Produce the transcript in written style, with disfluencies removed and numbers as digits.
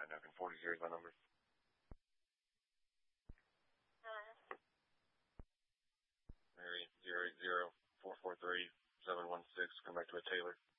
no, 40 is my number. Mary, 080-443-716. Come back to a Taylor.